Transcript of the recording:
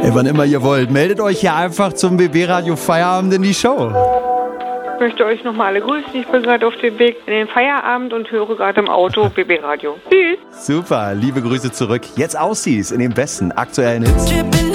Ey, wann immer ihr wollt, meldet euch hier einfach zum BB-Radio Feierabend in die Show. Ich möchte euch nochmal alle grüßen. Ich bin gerade auf dem Weg in den Feierabend und höre gerade im Auto BB-Radio. Tschüss. Super, liebe Grüße zurück. Jetzt Aussies in den besten aktuellen Hits.